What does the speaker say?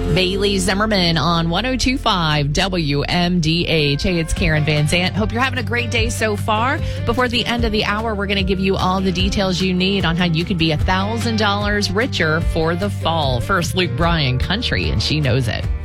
Bailey Zimmerman on 102.5 WMDH. Hey, it's Karen Van Zant. Hope you're having a great day so far. Before the end of the hour, we're going to give you all the details you need on how you could be $1,000 richer for the fall. First, Luke Bryan, Country, and She Knows It.